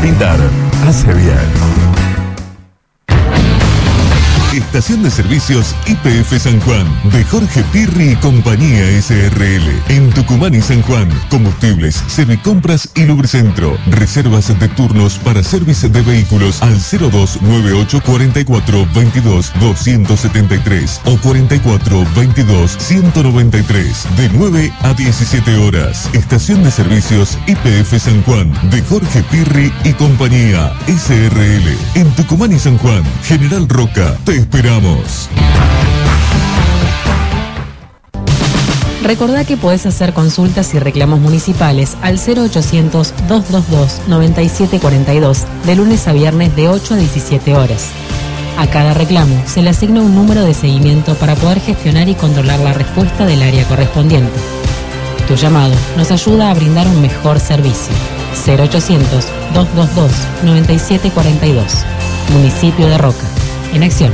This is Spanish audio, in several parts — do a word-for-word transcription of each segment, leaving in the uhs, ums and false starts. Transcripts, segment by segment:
Brindar hace bien. Estación de Servicios Y P F San Juan, de Jorge Pirri y Compañía S R L. En Tucumán y San Juan, combustibles, servicompras y lubricentro. Reservas de turnos para servicio de vehículos al cero dos nueve ocho cuatro cuatro veintidós doscientos setenta y tres o cuarenta y cuatro veintidós ciento noventa y tres, de nueve a diecisiete horas. Estación de Servicios Y P F San Juan, de Jorge Pirri y Compañía S R L. En Tucumán y San Juan, General Roca, te esperamos. Recordá que podés hacer consultas y reclamos municipales al cero ochocientos, doscientos veintidós, noventa y siete cuarenta y dos de lunes a viernes de ocho a diecisiete horas. A cada reclamo se le asigna un número de seguimiento para poder gestionar y controlar la respuesta del área correspondiente. Tu llamado nos ayuda a brindar un mejor servicio. cero ochocientos, doscientos veintidós, noventa y siete cuarenta y dos. Municipio de Roca. En acción.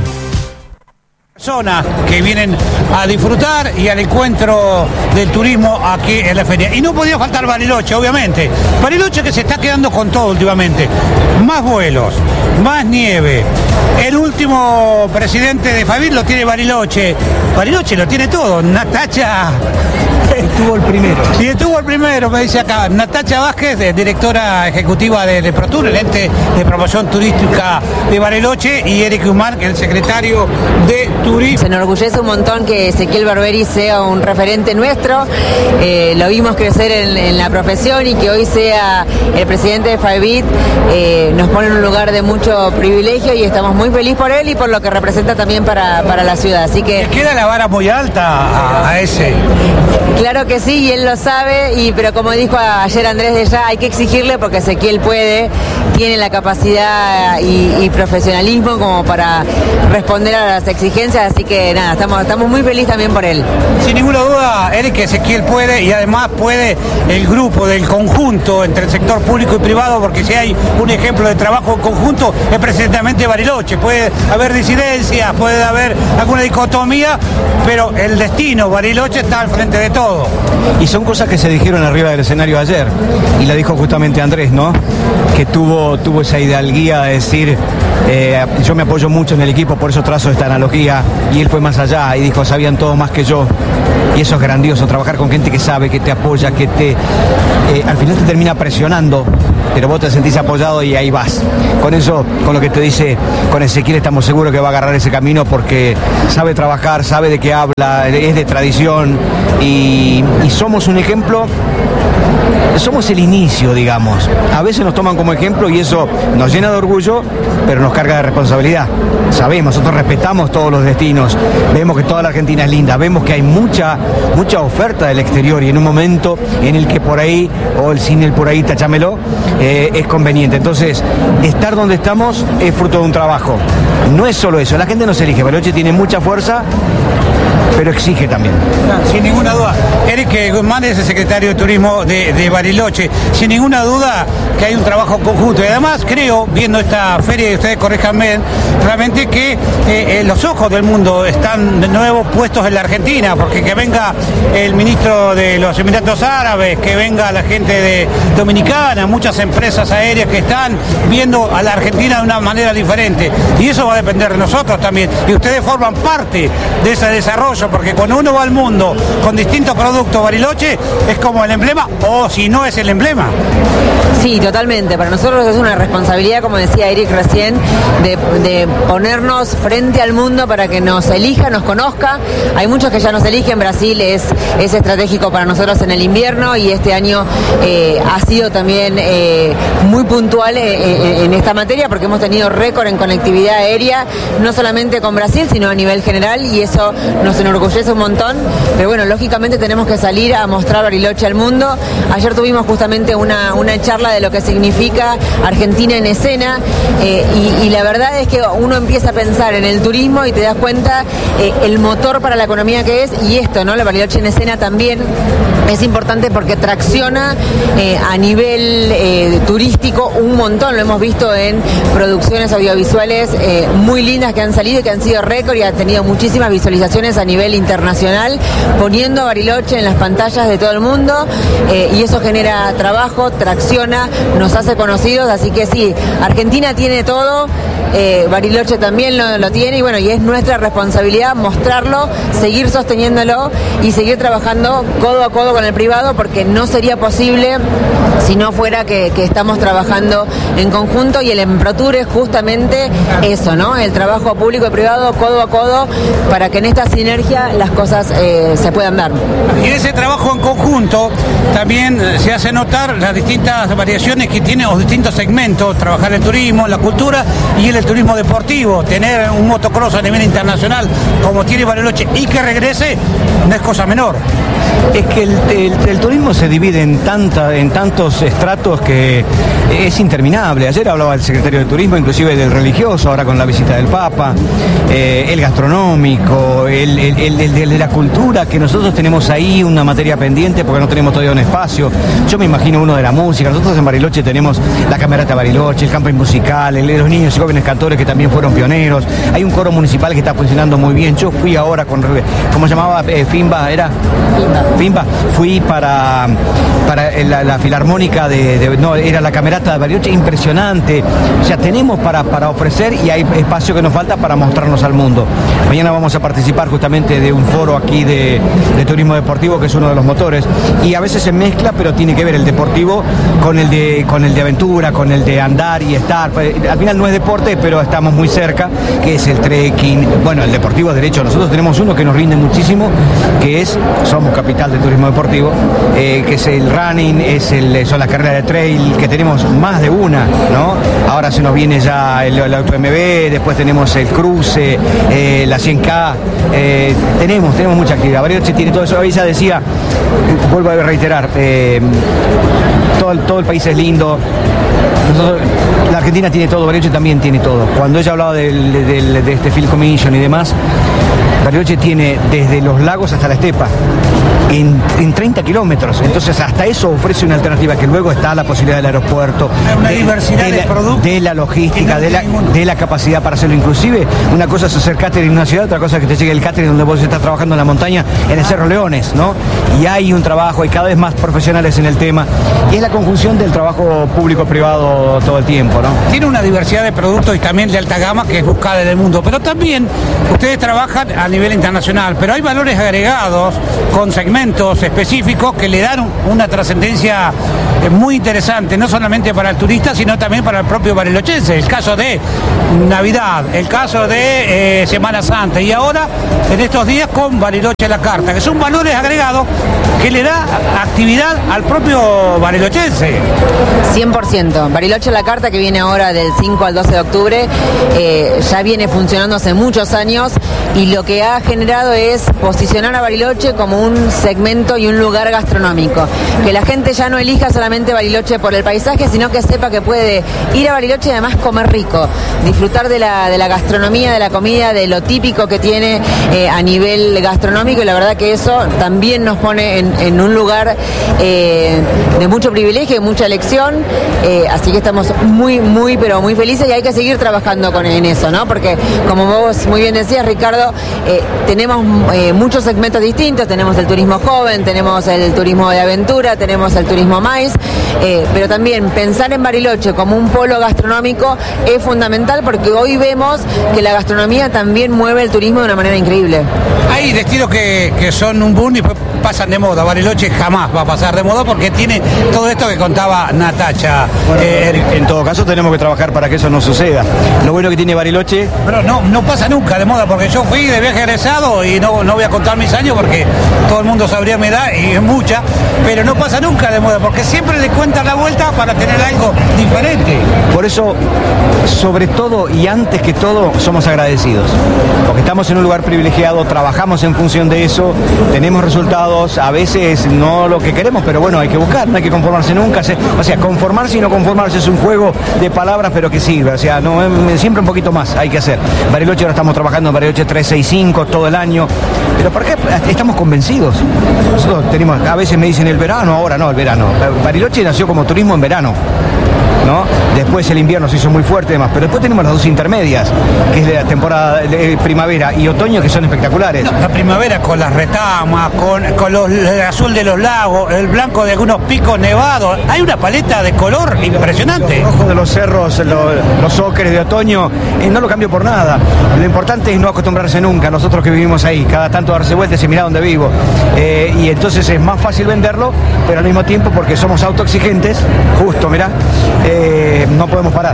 Personas que vienen a disfrutar y al encuentro del turismo aquí en la feria. Y no podía faltar Bariloche, obviamente. Bariloche que se está quedando con todo últimamente. Más vuelos, más nieve. El último presidente de Favit lo tiene Bariloche. Bariloche lo tiene todo. Natacha... Estuvo el primero. Sí, estuvo el primero, me dice acá. Natacha Vázquez, directora ejecutiva de, de ProTour, el ente de promoción turística de Bariloche, y Eric Humar, que es el secretario de Turismo. Se enorgullece un montón que Ezequiel Barberi sea un referente nuestro. Eh, lo vimos crecer en, en la profesión, y que hoy sea el presidente de Favit eh, nos pone en un lugar de mucho privilegio, y estamos muy felices por él y por lo que representa también para, para la ciudad. Así que... ¿Le queda la vara muy alta a, a ese? Claro que sí, y él lo sabe, y pero como dijo ayer Andrés de Ya, hay que exigirle porque Ezequiel puede, tiene la capacidad y, y profesionalismo como para responder a las exigencias, así que nada, estamos, estamos muy felices también por él. Sin ninguna duda, Eric, que Ezequiel puede, y además puede el grupo del conjunto entre el sector público y privado, porque si hay un ejemplo de trabajo en conjunto es precisamente Bariloche. Puede haber disidencias, puede haber alguna dicotomía, pero el destino Bariloche está al frente de todo. Y son cosas que se dijeron arriba del escenario ayer, y la dijo justamente Andrés, ¿no? Que tuvo, tuvo esa hidalguía de decir, eh, yo me apoyo mucho en el equipo, por eso trazo esta analogía, y él fue más allá y dijo, sabían todo más que yo. Y eso es grandioso, trabajar con gente que sabe, que te apoya, que te... Eh, al final te termina presionando, pero vos te sentís apoyado y ahí vas. Con eso, con lo que te dice, con Ezequiel estamos seguros que va a agarrar ese camino, porque sabe trabajar, sabe de qué habla, es de tradición, y, y somos un ejemplo. Somos el inicio, digamos. A veces nos toman como ejemplo y eso nos llena de orgullo, pero nos carga de responsabilidad. Sabemos, nosotros respetamos todos los destinos, vemos que toda la Argentina es linda, vemos que hay mucha, mucha oferta del exterior, y en un momento en el que por ahí, o el cine el por ahí, tachámelo, eh, es conveniente. Entonces, estar donde estamos es fruto de un trabajo. No es solo eso, la gente nos elige. Bariloche tiene mucha fuerza, pero exige también. No, sin ninguna duda. Eric Guzmán es el secretario de Turismo de, de Bariloche. Sin ninguna duda que hay un trabajo conjunto. Y además creo, viendo esta feria, y ustedes corríjanme, realmente que eh, eh, los ojos del mundo están de nuevo puestos en la Argentina, porque que venga el ministro de los Emiratos Árabes, que venga la gente de Dominicana, muchas empresas aéreas que están viendo a la Argentina de una manera diferente. Y eso va a depender de nosotros también. Y ustedes forman parte de ese desarrollo, porque cuando uno va al mundo con distintos productos, Bariloche es como el emblema, o si no es el emblema. Sí, totalmente. Para nosotros es una responsabilidad, como decía Eric recién, de, de ponernos frente al mundo para que nos elija, nos conozca. Hay muchos que ya nos eligen. Brasil es, es estratégico para nosotros en el invierno, y este año eh, ha sido también eh, muy puntual eh, en esta materia, porque hemos tenido récord en conectividad aérea, no solamente con Brasil, sino a nivel general, y eso nos enorgullece un montón. Pero bueno, lógicamente tenemos que salir a mostrar Bariloche al mundo. Ayer tuvimos justamente una, una charla de lo que significa Argentina en escena, eh, y, y la verdad es que uno empieza a pensar en el turismo y te das cuenta eh, el motor para la economía que es, y esto, ¿no? La Bariloche en escena también es importante porque tracciona eh, a nivel eh, turístico un montón. Lo hemos visto en producciones audiovisuales eh, muy lindas que han salido y que han sido récord y han tenido muchísimas visualizaciones a nivel internacional, poniendo a Bariloche en las pantallas de todo el mundo, eh, y eso genera trabajo, tracciona, nos hace conocidos, así que sí, Argentina tiene todo, eh, Bariloche también lo, lo tiene, y bueno, y es nuestra responsabilidad mostrarlo, seguir sosteniéndolo y seguir trabajando codo a codo con el privado, porque no sería posible si no fuera que, que estamos trabajando en conjunto, y el Emprotur es justamente eso, ¿no? El trabajo público y privado codo a codo para que en esta sinergia las cosas eh, se puedan dar. Y en ese trabajo en conjunto también se hace notar las distintas variaciones que tiene los distintos segmentos, trabajar el turismo, la cultura y el, el turismo deportivo, tener un motocross a nivel internacional como tiene Bariloche y que regrese no es cosa menor. Es que el, el, el turismo se divide en, tanta, en tantos estratos que es interminable. Ayer hablaba el secretario de Turismo, inclusive del religioso, ahora con la visita del Papa, eh, el gastronómico, el, el, el, el de la cultura, que nosotros tenemos ahí una materia pendiente porque no tenemos todavía un espacio. Yo me imagino uno de la música. Nosotros en Bariloche tenemos la Camerata Bariloche, el camping musical, el de los niños y jóvenes cantores que también fueron pioneros. Hay un coro municipal que está funcionando muy bien. Yo fui ahora con, ¿cómo se llamaba? Eh, Fimba, ¿era? Fimba. Fimba. Fui para, para la, la filarmónica de, de, no, era la Camerata de Bariloche, impresionante. O sea, tenemos para, para ofrecer y hay espacio que nos falta para mostrarnos al mundo. Mañana vamos a participar justamente de un foro aquí de, de turismo deportivo, que es uno de los motores, y a veces se mezcla, pero tiene que ver el deportivo con el de, con el de aventura, con el de andar y estar. Al final no es deporte, pero estamos muy cerca, que es el trekking. Bueno, el deportivo es derecho. Nosotros tenemos uno que nos rinde muchísimo, que es, somos capital de turismo deportivo, eh, que es el running, es el, son las carreras de trail, que tenemos más de una, ¿no? Ahora se nos viene ya el, el auto M B, después tenemos el cruce, eh, la cien K, eh, tenemos, tenemos mucha actividad. Bariloche tiene todo eso. Ella decía, vuelvo a reiterar, eh, todo, todo el país es lindo. Nosotros, la Argentina tiene todo, Bariloche también tiene todo. Cuando ella hablaba del, del, de este Field Commission y demás, Bariloche tiene desde los lagos hasta la estepa, en, en treinta kilómetros. Entonces hasta eso ofrece una alternativa, que luego está la posibilidad del aeropuerto, una de, diversidad de, de la, productos, de la logística, de la, de la capacidad para hacerlo. Inclusive, una cosa es hacer catering en una ciudad, otra cosa es que te llegue el catering donde vos estás trabajando en la montaña, en el Cerro Leones, ¿no? Y hay un trabajo, hay cada vez más profesionales en el tema, y es la conjunción del trabajo público-privado todo el tiempo, ¿no? Tiene una diversidad de productos y también de alta gama que es buscada en el mundo, pero también ustedes trabajan a nivel internacional, pero hay valores agregados con segmentos específicos que le dan una trascendencia muy interesante, no solamente para el turista, sino también para el propio barilochense. El caso de Navidad, el caso de eh, Semana Santa, y ahora en estos días con Bariloche a la carta, que son valores agregados que le da actividad al propio barilochense. cien por ciento. Bariloche a la carta, que viene ahora del cinco al doce de octubre, eh, ya viene funcionando hace muchos años, y lo que ha generado es posicionar a Bariloche como un segmento y un lugar gastronómico. Que la gente ya no elija solamente Bariloche por el paisaje, sino que sepa que puede ir a Bariloche y además comer rico, disfrutar de la, de la gastronomía, de la comida, de lo típico que tiene eh, a nivel gastronómico, y la verdad que eso también nos pone en, en un lugar eh, de mucho privilegio y mucha elección, eh, así que estamos muy, muy, pero muy felices, y hay que seguir trabajando con, en eso, ¿no? Porque como vos muy bien decías, Ricardo, eh, tenemos eh, muchos segmentos distintos, tenemos el turismo joven, tenemos el turismo de aventura, tenemos el turismo maíz, eh, pero también pensar en Bariloche como un polo gastronómico es fundamental, porque hoy vemos que la gastronomía también mueve el turismo de una manera increíble. Hay destinos que, que son un boom y pasan de moda. Bariloche jamás va a pasar de moda porque tiene todo esto que contaba Natacha. Bueno, eh, en todo caso tenemos que trabajar para que eso no suceda. Lo bueno que tiene Bariloche... Pero no, no pasa nunca de moda, porque yo fui de viaje egresado y no, no voy a contar mis años porque todo el mundo sabría mi edad y es mucha, pero no pasa nunca de moda porque siempre le cuentan la vuelta para tener algo diferente. Por eso, sobre todo y antes que todo, somos agradecidos, porque estamos en un lugar privilegiado, trabajamos en función de eso, tenemos resultados, a veces no lo que queremos, pero bueno, hay que buscar, no hay que conformarse nunca. O sea, conformarse y no conformarse es un juego de palabras, pero que sirve. O sea, no, siempre un poquito más hay que hacer. Bariloche, ahora estamos trabajando en Bariloche trescientos sesenta y cinco todo el año, pero ¿por qué? Estamos convencidos. Nosotros tenemos, a veces me dicen el verano, ahora no, el verano. Bariloche nació como turismo en verano, ¿no? después el invierno se hizo muy fuerte y demás, pero después tenemos las dos intermedias, que es la temporada de primavera y otoño, que son espectaculares. No, la primavera con las retamas, con, con los, el azul de los lagos, el blanco de algunos picos nevados, hay una paleta de color impresionante. El rojo de los cerros, lo, los ocres de otoño, eh, no lo cambio por nada. Lo importante es no acostumbrarse nunca, nosotros que vivimos ahí, cada tanto darse vueltas y mirar dónde vivo. Eh, y entonces es más fácil venderlo, pero al mismo tiempo, porque somos autoexigentes, justo, mirá, eh, no podemos parar.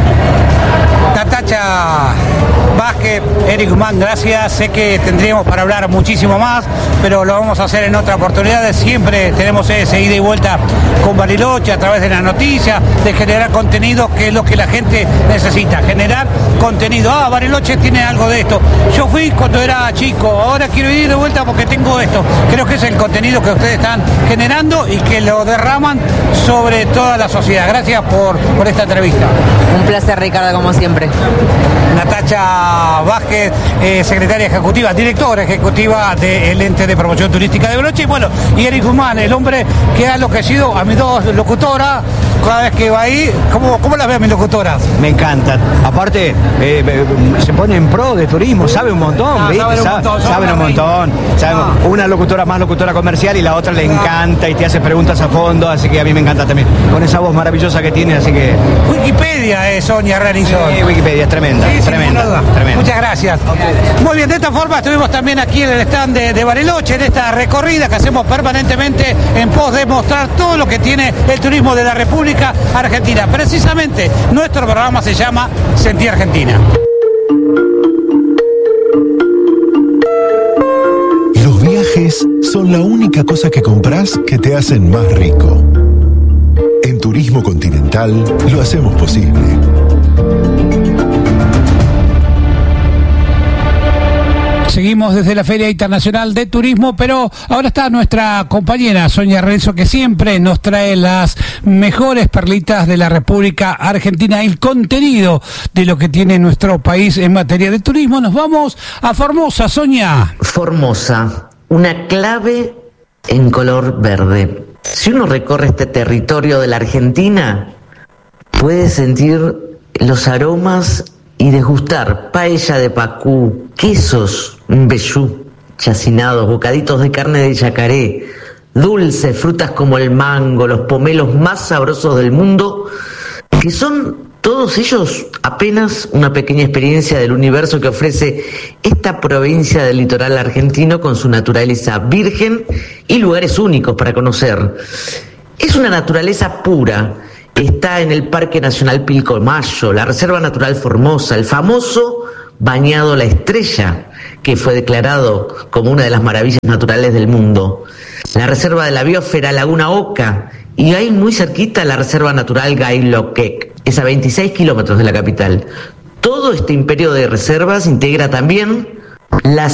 Natacha Vázquez, Eric Guzmán, gracias. Sé que tendríamos para hablar muchísimo más, pero lo vamos a hacer en otra oportunidad. Siempre tenemos ese ida y vuelta con Bariloche a través de las noticias, de generar contenido, que es lo que la gente necesita, generar contenido. Ah, Bariloche tiene algo de esto. Yo fui cuando era chico, ahora quiero ir de vuelta porque tengo esto. Creo que es el contenido que ustedes están generando y que lo derraman sobre toda la sociedad. Gracias por, por esta entrevista. Un placer, Ricardo, como siempre. Natacha Vázquez, eh, secretaria ejecutiva, directora ejecutiva del ente de promoción turística de Bariloche. Y bueno, y Eric Guzmán, el hombre que ha enloquecido a mis dos locutoras. Cada vez que va ahí, ¿cómo, cómo las ve a mis locutoras? Me encantan. Aparte, eh, se pone en pro de turismo, sabe un montón, ah, ¿viste? Saben un montón. Saben un montón. Saben, ah. Una locutora más locutora comercial y la otra le encanta y te hace preguntas a fondo, así que a mí me encanta también. Con esa voz maravillosa que tiene, así que... Wikipedia es Sonia Renison. Sí, Wikipedia es tremenda, sí, tremenda, tremenda. Muchas gracias. Okay. Muy bien, de esta forma estuvimos también aquí en el stand de, de Bariloche, en esta recorrida que hacemos permanentemente en pos de mostrar todo lo que tiene el turismo de la República Argentina. Precisamente, nuestro programa se llama Sentí Argentina. Los viajes son la única cosa que compras que te hacen más rico. En Turismo Continental lo hacemos posible. Seguimos desde la Feria Internacional de Turismo, pero ahora está nuestra compañera Sonia Renzo, que siempre nos trae las mejores perlitas de la República Argentina, el contenido de lo que tiene nuestro país en materia de turismo. Nos vamos a Formosa, Sonia. Formosa, una clave en color verde. Si uno recorre este territorio de la Argentina, puede sentir los aromas y degustar paella de pacú, quesos, mbejú, chacinados, bocaditos de carne de yacaré, dulces, frutas como el mango, los pomelos más sabrosos del mundo, que son todos ellos apenas una pequeña experiencia del universo que ofrece esta provincia del litoral argentino con su naturaleza virgen y lugares únicos para conocer. Es una naturaleza pura. Está en el Parque Nacional Pilcomayo, la Reserva Natural Formosa, el famoso Bañado La Estrella, que fue declarado como una de las maravillas naturales del mundo, la Reserva de la Biosfera Laguna Oca, y ahí muy cerquita la Reserva Natural Gailoquec, es a veintiséis kilómetros de la capital. Todo este imperio de reservas integra también las